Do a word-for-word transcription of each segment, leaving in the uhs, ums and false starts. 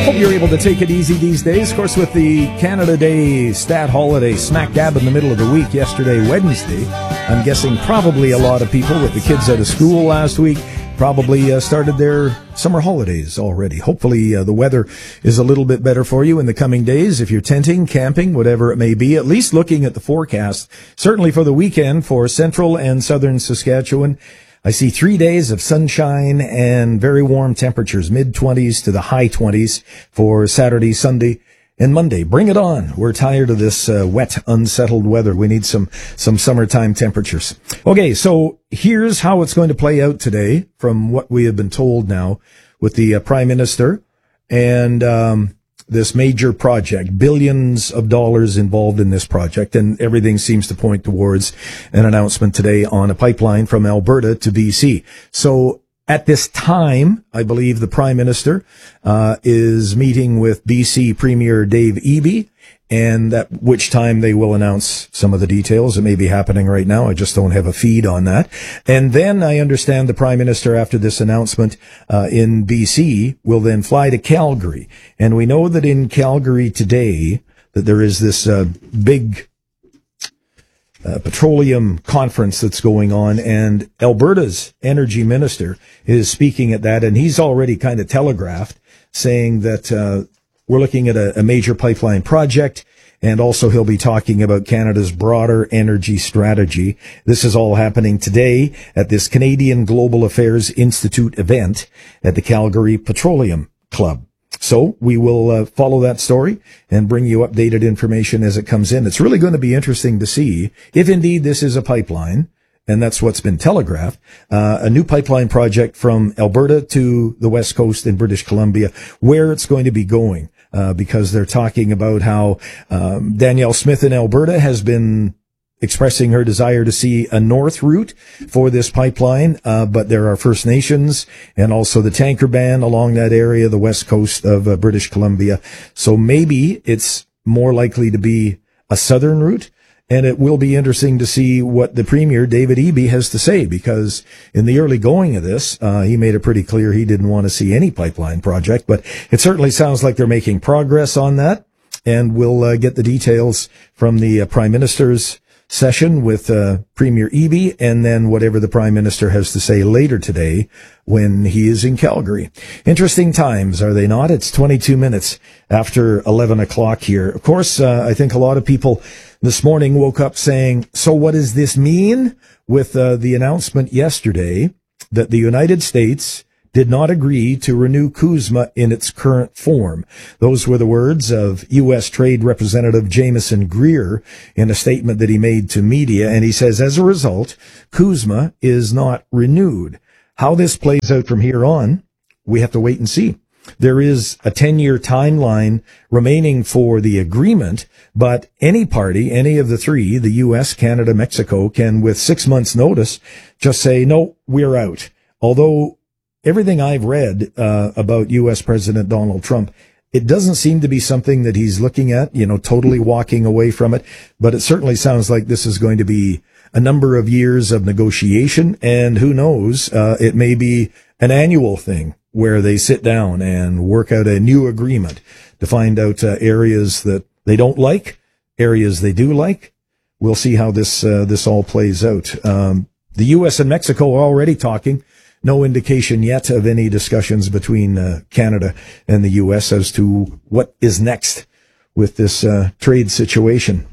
Hope you're able to take it easy these days. Of course, with the Canada Day stat holiday smack dab in the middle of the week, yesterday, Wednesday, I'm guessing probably a lot of people with the kids out of school last week probably uh, started their summer holidays already. Hopefully uh, the weather is a little bit better for you in the coming days. If you're tenting, camping, whatever it may be, at least looking at the forecast, certainly for the weekend for central and southern Saskatchewan, I see three days of sunshine and very warm temperatures, mid-twenties to the high twenties for Saturday, Sunday, and Monday. Bring it on. We're tired of this uh, wet, unsettled weather. We need some some summertime temperatures. Okay, so here's how it's going to play out today from what we have been told now with the uh, Prime Minister and um this major project, billions of dollars involved in this project, and everything seems to point towards an announcement today on a pipeline from Alberta to B C. So at this time, I believe the Prime Minister uh is meeting with B C Premier Dave Eby, and at which time they will announce some of the details. It may be happening right now. I just don't have a feed on that. And then I understand the Prime Minister, after this announcement uh, in B C, will then fly to Calgary. And we know that in Calgary today that there is this uh, big uh, petroleum conference that's going on, and Alberta's energy minister is speaking at that, and he's already kind of telegraphed, saying that uh, we're looking at a, a major pipeline project, and also he'll be talking about Canada's broader energy strategy. This is all happening today at this Canadian Global Affairs Institute event at the Calgary Petroleum Club. So we will uh, follow that story and bring you updated information as it comes in. It's really going to be interesting to see if indeed this is a pipeline, and that's what's been telegraphed, uh, a new pipeline project from Alberta to the West Coast in British Columbia, where it's going to be going. Uh, because they're talking about how um, Danielle Smith in Alberta has been expressing her desire to see a north route for this pipeline, uh, but there are First Nations and also the tanker ban along that area, the west coast of uh, British Columbia. So maybe it's more likely to be a southern route. And it will be interesting to see what the Premier, David Eby, has to say, because in the early going of this, uh, he made it pretty clear he didn't want to see any pipeline project, but it certainly sounds like they're making progress on that. And we'll uh, get the details from the uh, Prime Minister's session with uh, Premier Eby, and then whatever the Prime Minister has to say later today when he is in Calgary. Interesting times, are they not? It's twenty-two minutes after eleven o'clock here. Of course, uh, I think a lot of people this morning woke up saying, so what does this mean? With uh, the announcement yesterday that the United States did not agree to renew CUSMA in its current form. Those were the words of U S Trade Representative Jameson Greer in a statement that he made to media. And he says, as a result, CUSMA is not renewed. How this plays out from here on, we have to wait and see. There is a ten-year timeline remaining for the agreement, but any party, any of the three, the U S, Canada, Mexico, can, with six months' notice, just say, no, we're out. Although everything I've read uh, about U S President Donald Trump, it doesn't seem to be something that he's looking at, you know, totally walking away from it. But it certainly sounds like this is going to be a number of years of negotiation. And who knows, uh, it may be an annual thing where they sit down and work out a new agreement to find out uh, areas that they don't like, areas they do like. We'll see how this uh, this all plays out. Um, the U S and Mexico are already talking. No indication yet of any discussions between uh, Canada and the U S as to what is next with this uh, trade situation.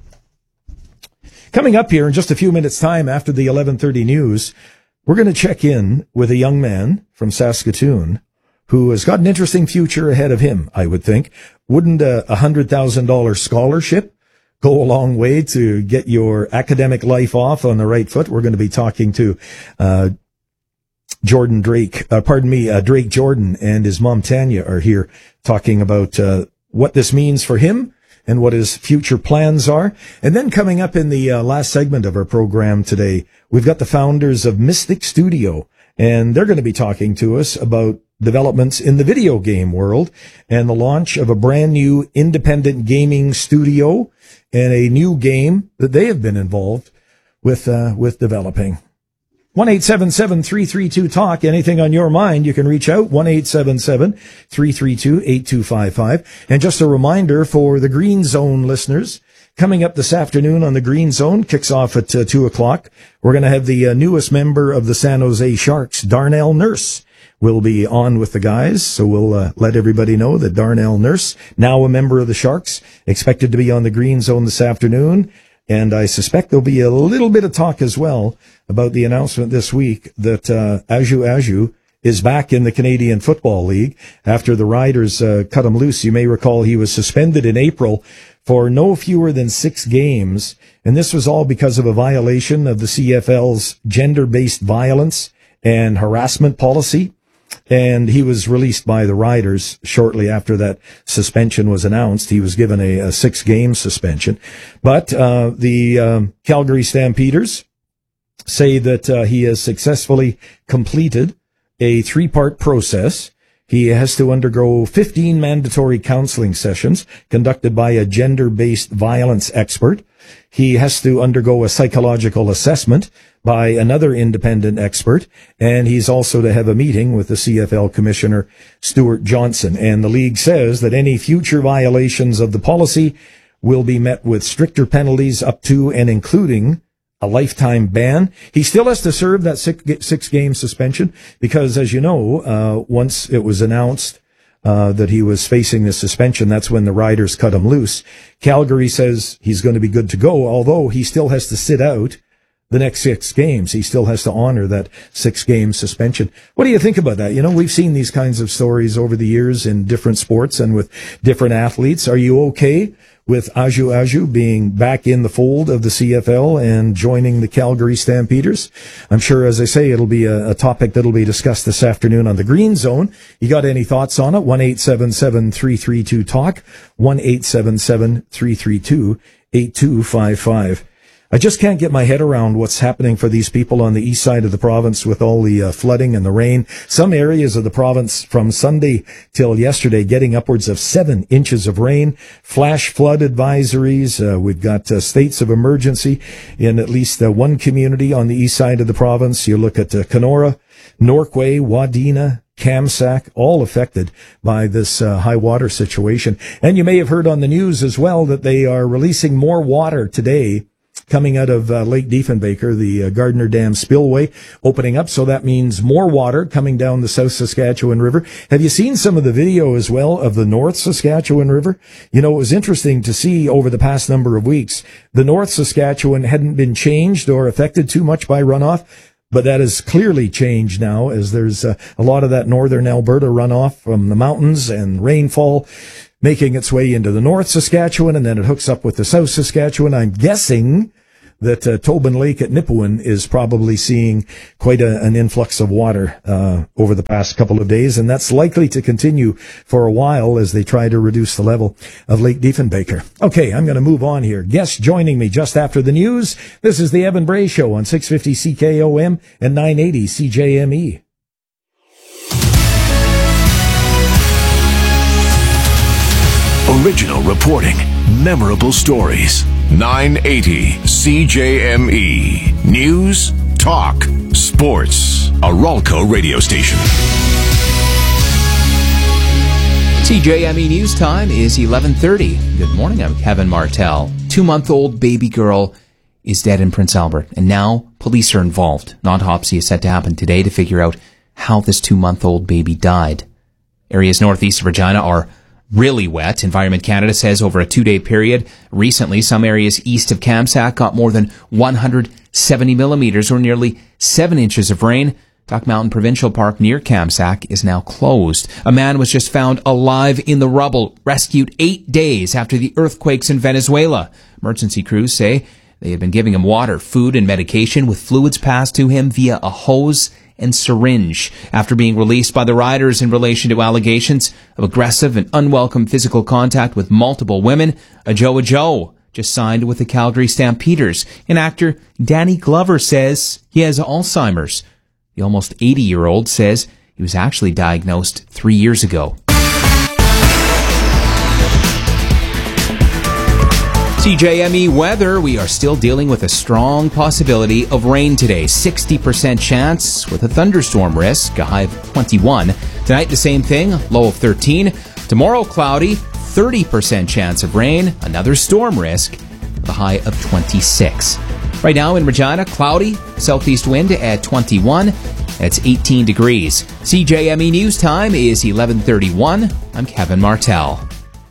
Coming up here in just a few minutes' time after the eleven thirty news, we're going to check in with a young man from Saskatoon who has got an interesting future ahead of him, I would think. Wouldn't a one hundred thousand dollars scholarship go a long way to get your academic life off on the right foot? We're going to be talking to uh Jordan Drake, uh, pardon me, uh, Drake Jordan and his mom Tanya are here talking about uh, what this means for him and what his future plans are. And then coming up in the uh, last segment of our program today, we've got the founders of Mystic Studio, and they're going to be talking to us about developments in the video game world and the launch of a brand new independent gaming studio and a new game that they have been involved with uh, with developing. one eight seven seven, three three two, talk. Anything on your mind, you can reach out, one eight seven seven, three three two, eight two five five. And just a reminder for the Green Zone listeners, coming up this afternoon on the Green Zone, kicks off at uh, two o'clock. We're going to have the uh, newest member of the San Jose Sharks, Darnell Nurse, will be on with the guys. So we'll uh, let everybody know that Darnell Nurse, now a member of the Sharks, expected to be on the Green Zone this afternoon. And I suspect there'll be a little bit of talk as well about the announcement this week that uh, Aju Aju is back in the Canadian Football League after the Riders uh, cut him loose. You may recall he was suspended in April for no fewer than six games, and this was all because of a violation of the C F L's gender-based violence and harassment policy. And he was released by the Riders shortly after that suspension was announced. He was given a, a six-game suspension. But uh, the um, Calgary Stampeders say that uh, he has successfully completed a three-part process. He has to undergo fifteen mandatory counseling sessions conducted by a gender-based violence expert. He has to undergo a psychological assessment by another independent expert, and he's also to have a meeting with the C F L Commissioner, Stuart Johnson. And the league says that any future violations of the policy will be met with stricter penalties up to and including a lifetime ban. He still has to serve that six, six game suspension because, as you know, uh, once it was announced uh, that he was facing this suspension, that's when the Riders cut him loose. Calgary says he's going to be good to go, although he still has to sit out the next six games. He still has to honor that six game suspension. What do you think about that? You know, we've seen these kinds of stories over the years in different sports and with different athletes. Are you okay with Aju Aju being back in the fold of the C F L and joining the Calgary Stampeders? I'm sure, as I say, it'll be a, a topic that'll be discussed this afternoon on the Green Zone. You got any thoughts on it? one eight seven seven, three three two, talk, one eight seven seven, three three two, eight two five five. I just can't get my head around what's happening for these people on the east side of the province with all the uh, flooding and the rain. Some areas of the province from Sunday till yesterday getting upwards of seven inches of rain. Flash flood advisories. Uh, we've got uh, states of emergency in at least uh, one community on the east side of the province. You look at uh, Kenora, Norquay, Wadena, Kamsack, all affected by this uh, high water situation. And you may have heard on the news as well that they are releasing more water today coming out of uh, Lake Diefenbaker, the uh, Gardner Dam spillway opening up. So that means more water coming down the South Saskatchewan River. Have you seen some of the video as well of the North Saskatchewan River? You know, it was interesting to see over the past number of weeks, the North Saskatchewan hadn't been changed or affected too much by runoff. But that has clearly changed now as there's uh, a lot of that northern Alberta runoff from the mountains and rainfall making its way into the North Saskatchewan, and then it hooks up with the South Saskatchewan. I'm guessing that uh, Tobin Lake at Nipawin is probably seeing quite a, an influx of water uh, over the past couple of days, and that's likely to continue for a while as they try to reduce the level of Lake Diefenbaker. Okay, I'm going to move on here. Guests joining me just after the news. This is the Evan Bray Show on six fifty C K O M and nine eighty C J M E. Original reporting, memorable stories. nine eighty C J M E. News, talk, sports. A Ralco radio station. C J M E News Time is eleven thirty. Good morning, I'm Kevin Martell. Two-month-old baby girl is dead in Prince Albert, and now police are involved. An autopsy is set to happen today to figure out how this two-month-old baby died. Areas northeast of Regina are really wet. Environment Canada says over a two-day period, recently some areas east of Kamsack got more than one hundred seventy millimeters or nearly seven inches of rain. Duck Mountain Provincial Park near Kamsack is now closed. A man was just found alive in the rubble, rescued eight days after the earthquakes in Venezuela. Emergency crews say they had been giving him water, food, and medication with fluids passed to him via a hose and syringe after being released by the Riders in relation to allegations of aggressive and unwelcome physical contact with multiple women. Ajo Ajo just signed with the Calgary Stampeders. And actor Danny Glover says he has Alzheimer's. The almost eighty-year-old says he was actually diagnosed three years ago. C J M E weather, we are still dealing with a strong possibility of rain today. sixty percent chance with a thunderstorm risk, a high of twenty-one. Tonight, the same thing, low of thirteen. Tomorrow, cloudy, thirty percent chance of rain, another storm risk, with a high of twenty-six. Right now in Regina, cloudy, southeast wind at twenty-one. That's eighteen degrees. C J M E News Time is eleven thirty-one. I'm Kevin Martell.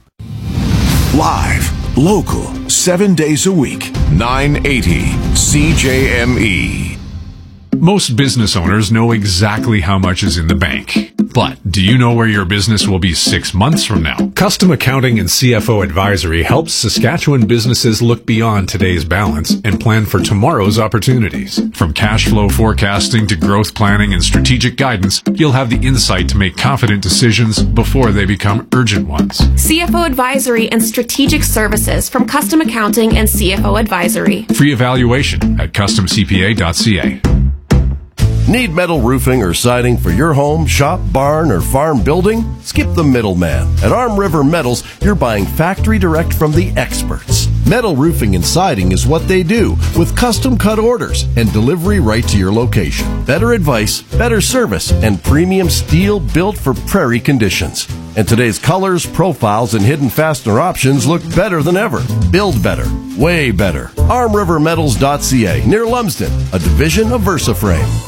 Live, local, seven days a week, nine eighty C J M E. Most business owners know exactly how much is in the bank. But do you know where your business will be six months from now? Custom Accounting and C F O Advisory helps Saskatchewan businesses look beyond today's balance and plan for tomorrow's opportunities. From cash flow forecasting to growth planning and strategic guidance, you'll have the insight to make confident decisions before they become urgent ones. C F O Advisory and Strategic Services from Custom Accounting and C F O Advisory. Free evaluation at custom c p a dot c a. Need metal roofing or siding for your home, shop, barn, or farm building? Skip the middleman. At Arm River Metals, you're buying factory direct from the experts. Metal roofing and siding is what they do, with custom cut orders and delivery right to your location. Better advice, better service, and premium steel built for prairie conditions. And today's colors, profiles, and hidden fastener options look better than ever. Build better. Way better. arm river metals dot c a, near Lumsden, a division of VersaFrame.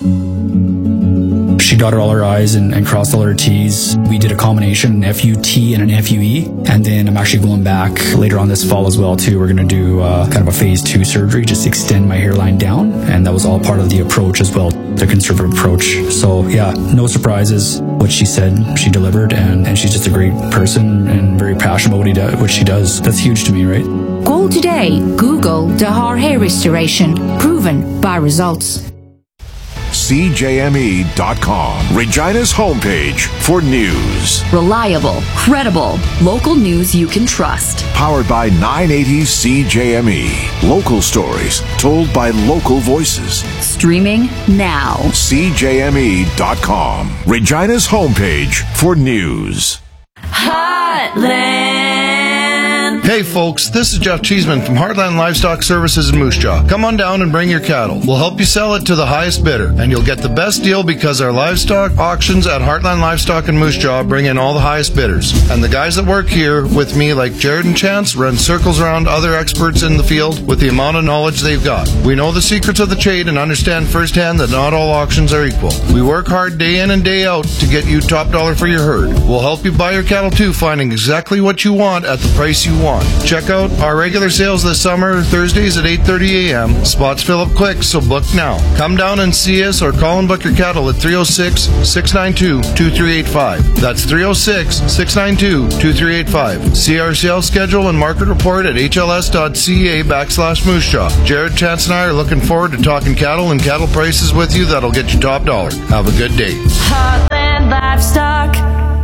She dotted all her I's and, and crossed all her T's. We did a combination, an F U T and an F U E. And then I'm actually going back later on this fall as well, too. We're going to do uh, kind of a phase two surgery, just extend my hairline down. And that was all part of the approach as well, the conservative approach. So, yeah, no surprises. What she said, she delivered. And, and she's just a great person and very passionate about what, he do, what she does. That's huge to me, right? Call today. Google Dahar Hair Restoration. Proven by results. C J M E dot com, Regina's homepage for news. Reliable, credible, local news you can trust. Powered by nine eighty C J M E. Local stories told by local voices. Streaming now. C J M E dot com, Regina's homepage for news. Heartland. Hey folks, this is Jeff Cheeseman from Heartland Livestock Services in Moose Jaw. Come on down and bring your cattle. We'll help you sell it to the highest bidder, and you'll get the best deal because our livestock auctions at Heartland Livestock in Moose Jaw bring in all the highest bidders. And the guys that work here with me, like Jared and Chance, run circles around other experts in the field with the amount of knowledge they've got. We know the secrets of the trade and understand firsthand that not all auctions are equal. We work hard day in and day out to get you top dollar for your herd. We'll help you buy your cattle too, finding exactly what you want at the price you want. Check out our regular sales this summer, Thursdays at eight thirty a.m. Spots fill up quick, so book now. Come down and see us or call and book your cattle at three oh six, six nine two, two three eight five. That's three oh six, six nine two, two three eight five. See our sales schedule and market report at h l s dot c a backslash moose jaw. Jared, Chance, and I are looking forward to talking cattle and cattle prices with you that'll get you top dollar. Have a good day. Heartland Livestock.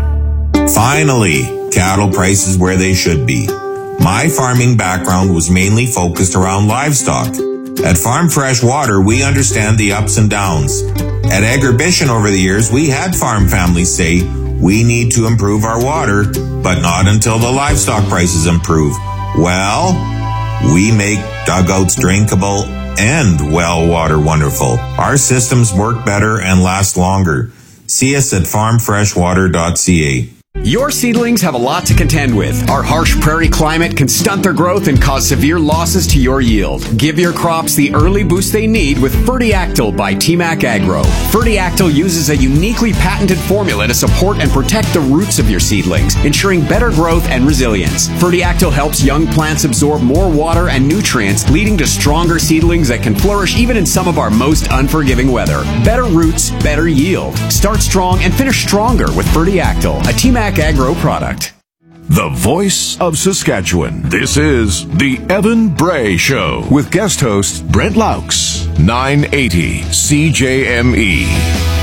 Finally, cattle prices where they should be. My farming background was mainly focused around livestock. At Farm Fresh Water, we understand the ups and downs. At Agribition over the years, we had farm families say, we need to improve our water, but not until the livestock prices improve. Well, we make dugouts drinkable and well water wonderful. Our systems work better and last longer. See us at farm fresh water dot c a. Your seedlings have a lot to contend with. Our harsh prairie climate can stunt their growth and cause severe losses to your yield. Give your crops the early boost they need with Fertiactyl by T MAC Agro. Fertiactyl uses a uniquely patented formula to support and protect the roots of your seedlings, ensuring better growth and resilience. Fertiactyl helps young plants absorb more water and nutrients, leading to stronger seedlings that can flourish even in some of our most unforgiving weather. Better roots, better yield. Start strong and finish stronger with Fertiactyl, a T MAC Agro product. The voice of Saskatchewan. This is the Evan Bray Show with guest host Brent Laux. nine eighty C J M E.